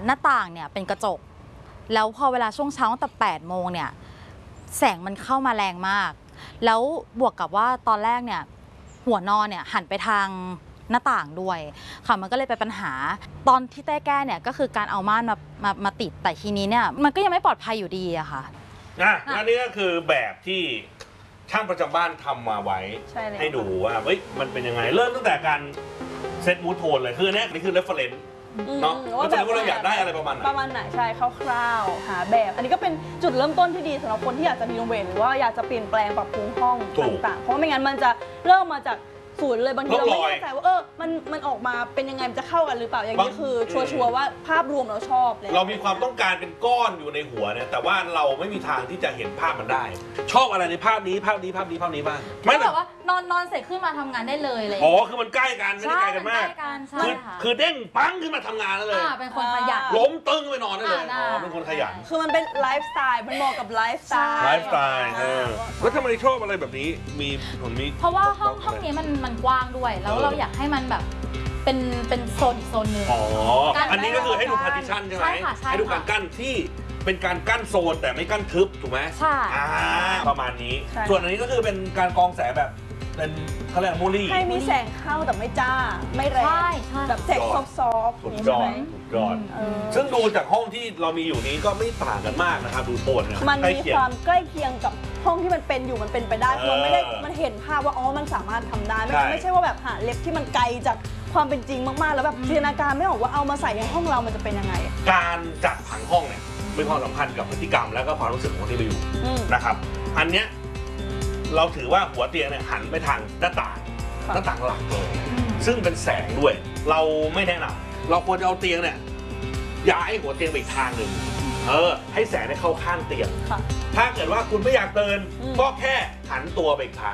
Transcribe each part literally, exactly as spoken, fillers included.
น้าต่างเนี่ยเป็นกระจกแล้วพอเวลาช่วงเช้าตั้งแต่แปดโมงเนี่ยแสงมันเข้ามาแรงมากแล้วบวกกับว่าตอนแรกเนี่ยหัวนอนเนี่ยหันไปทางหน้าต่างด้วยค่ะมันก็เลยเป็นปัญหาตอนที่เต้แก้เนี่ยก็คือการเอาม่านมามามาติดแต่ทีนี้เนี่ยมันก็ยังไม่ปลอดภัยอยู่ดีอะค่ะอ่ะอันนี้ก็คือแบบที่ช่างประจำบ้านทำมาไว้ให้ดูว่าเฮ้ยมันเป็นยังไงเริ่มตั้งแต่การเซตมูดโทนเลยคืออันนี้นี่คือเรฟเฟอเรนซ์เนาะว่าแบบว่าเราอยากได้อะไรประมาณไหนประมาณไหนใช่คร่าวๆหาแบบอันนี้ก็เป็นจุดเริ่มต้นที่ดีสำหรับคนที่อยากจะรีโนเวทหรือว่าอยากจะเปลี่ยนแปลงปรับปรุงห้องต่างๆเพราะไม่งั้นมันจะเริ่มมาจากศูนย์เลยบางทีเราไม่แน่ใจว่าเออมันมันออกมาเป็นยังไงมันจะเข้ากันหรือเปล่าอย่างนี้คือชัวร์ๆว่าภาพรวมเราชอบเลยเรามีความต้องการเป็นก้อนอยู่ในหัวเนี่ยแต่ว่าเราไม่มีทางที่จะเห็นภาพมันได้ชอบอะไรในภาพนี้ภาพนี้ภาพนี้ภาพนี้บ้างไม่แบบว่านอนนอนเสร็จขึ้นมาทำงานได้เลยเลยอ๋อคือมันใกล้กันไม่ได้ไกลกันมากคือคือเด้งปั้งขึ้นมาทำงานแล้วเลยเป็นคนขยันล้มตึงไปนอนได้เลยอ๋อเป็นคนขยันคือมันเป็นไลฟ์สไตล์มันเหมาะกับไลฟ์สไตล์ไลฟ์สไตล์แล้วทำไมชอบอะไรแบบนี้มีผลมีเพราะว่าห้องห้องนี้มันมันกว้างด้วยแล้วเราอยากให้มันแบบเป็นเป็นโซนอีกโซนหนึ่งอ๋ออันนี้ก็คือให้ดูพาร์ติชันใช่ไหมให้ดูการกั้นที่เป็นการกั้นโซนแต่ไม่กั้นทึบถูกไหมใช่ประมาณนี้ส่วนอันนี้ก็คือเป็นการกองแสงแบบเป็นเขาเรียกมูลี่ให้มีแสงเข้าแต่ไม่จ้าไม่แรงแบบแสงซอฟต์ๆใช่ไหมยอดซึ่งดูจากห้องที่เรามีอยู่นี้ก็ไม่ต่างกันมากนะครับดูโทนเนี่ยมันมีความใกล้เคียงกับห้องที่มันเป็นอยู่มันเป็นไปได้มันไม่ได้มันเห็นภาพว่าอ๋อมันสามารถทำได้ไม่ไม่ใช่ว่าแบบหาเล็บที่มันไกลจากความเป็นจริงมากๆแล้วแบบจินตนาการไม่ออกว่าเอามาใส่ในห้องเรามันจะเป็นยังไงการจัดผังห้องเนี่ยมีความสัมพันธ์กับพฤติกรรมและก็ความรู้สึกของคนที่ไปอยู่นะครับอันเนี้ยเราถือว่าหัวเตียงเนี่ยหันไปทางหน้าต่างหน้าต่างหลักเลยซึ่งเป็นแสงด้วยเราไม่แนะนำเราควรจะเอาเตียงเนี่ยย้ายหัวเตียงไปอีกทางหนึ่งเออให้แสงได้เข้าข้างเตียงถ้าเกิดว่าคุณไม่อยากเดินก็แค่หันตัวไปอีกทาง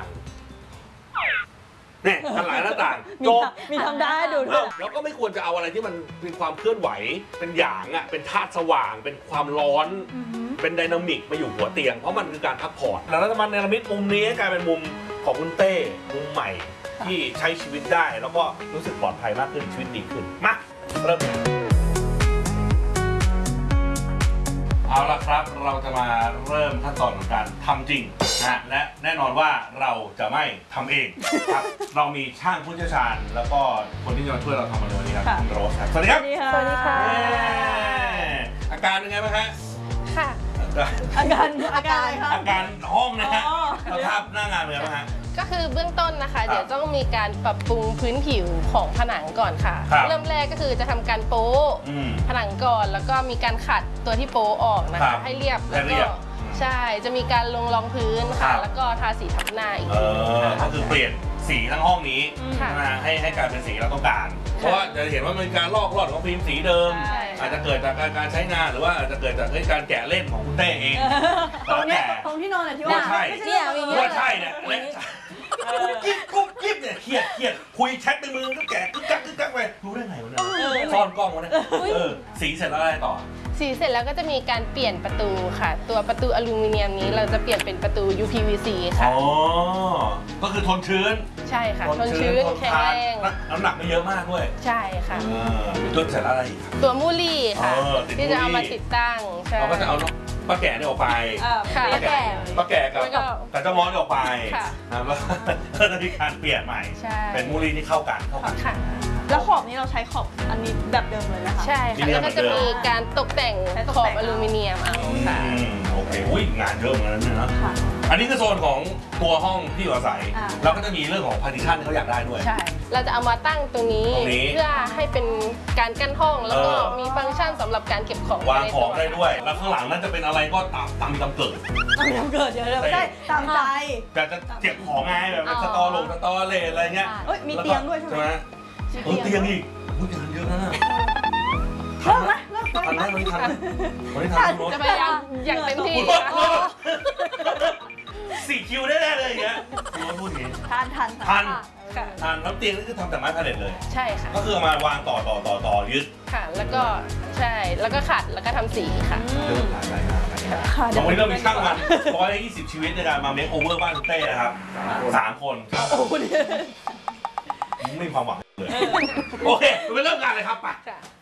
เนี่ยหันหลังหน้าต่างจบมีทำได้ดูแล้วก็ไม่ควรจะเอาอะไรที่มันเป็นความเคลื่อนไหวเป็นหยางอ่ะเป็นธาตุสว่างเป็นความร้อนเป็นไดนามิกมาอยู่หัวเตียงเพราะมันคือการพักผ่อนแล้วจะมาเนรมิตมุมนี้ให้กลายเป็นมุมของคุณเต้มุมใหม่ที่ใช้ชีวิตได้แล้วก็รู้สึกปลอดภัยมากขึ้นชีวิตดีขึ้นมาเริ่มเอาละครับเราจะมาเริ่มขั้นตอนของการทำจริงนะและแน่นอนว่าเราจะไม่ทำเองครับเรามีช่างผู้เชี่ยวชาญแล้วก็คนที่จะมาช่วยเราทำในวันนี้ครับคุณโรสครับสวัสดีครับสวัสดีค่ะอาการเป็นไงบ้างคะค่ะอาการอาการอะไรคะอาการห้องนะฮะสภาพหน้างานเป็นไงบ้างฮะก็คือเบื้องต้นนะคะเดี๋ยวต้องมีการปรับปรุงพื้นผิวของผนังก่อนค่ะเริ่มแรกก็คือจะทำการโป๊ผนังก่อนแล้วก็มีการขัดตัวที่โป๊ออกนะคะให้เรียบแล้วก็ใช่จะมีการลงรองพื้นค่ะแล้วก็ทาสีทับหน้าอีกก็คือเปลี่ยนสีทั้งห้องนี้ให้ให้กลายเป็นสีเราต้องการเพราะว่าจะเห็นว่ามีการลอกลอดของฟิล์มสีเดิมอาจจะเกิดจากการใช้งานหรือว่าอาจจะเกิดจากการแกะเล่นของคุณเต้เองตรงนี้ตรงที่นอนเนี่ยที่ว่าใช่ว่าใช่เนี่ยกุ๊บกิ๊บกุ๊บกิ๊บเนี่ยเครียดเครียดคุยแชทในมือก็แกะกึ๊กกักกึ๊กกักไปรู้ได้ไงวะเนี่ยซ่อนกล้องวะเนี่ยสีเสร็จแล้วอะไรต่อสีเสร็จแล้วก็จะมีการเปลี่ยนประตูค่ะตัวประตูอลูมิเนียมนี้เราจะเปลี่ยนเป็นประตู ยู พี วี ซี ค่ะอ๋อก็คือทนชื้นใช่ค่ะทนชื้นแข็งแรงน้ำหนักไม่เยอะมากด้วยใช่ค่ะตัวเสร็จแล้วอะไรอีกตัวมูลี่ค่ะที่จะเอามาติดตั้งเราก็จะเอาป้าแก่เนี่ยออกไปป้าแก่ป้าแก่กับกับเจ้ามอสออกไปแล้วก็จะมีการเปลี่ยนใหม่เป็นมูลี่ที่เข้ากันเข้ากันแล้วขอบนี้เราใช้ขอบอันนี้แบบเดิมเลยนะคะใช่ค่ะแล้วก็จะมีการตกแต่งขอบอลูมิเนียมเอาค่ะโอเคอุ้ยงานเยอะเหมือนกันนะอันนี้คือโซนของตัวห้องที่อยู่อาศัยเราก็จะมีเรื่องของพาร์ติชันที่เขาอยากได้ด้วยใช่เราจะเอามาตั้งตรงนี้เพื่อให้เป็นการกั้นห้องแล้วก็มีฟังก์ชันสำหรับการเก็บของวางของได้ด้วยแล้วข้างหลังนั้นจะเป็นอะไรก็ตามตามตามเกิดตามเกิดเดี๋ยวไม่ได้ตามใจแต่จะเก็บของไงแบบสตอลงสตอเลอะไรเงี้ยมีเตียงด้วยใช่ไหมเออเตียงอีกอุ้ยงานเยอะนะทันไหมทันไหมวันนี้ทันวันนี้ทันจะพยายามอย่างเต็มที่สี่คิวได้เลยอย่างเงี้ยพูดอย่างงี้ทันทันทันทันแล้วเตียงนี่คือทำจากไม้พาเลทเลยใช่ค่ะก็คือมาวางต่อต่อต่อต่อยึดค่ะแล้วก็ใช่แล้วก็ขัดแล้วก็ทำสีค่ะเริ่มหลายรายงานวันนี้เรามีช่างมันร้อยยี่สิบชีวิตในการมาเมคโอเวอร์บ้านคุณเต้นะครับสามคนโอ้โหไม่มีความหวังเลยโอเคไปเริ่มงานเลยครับไป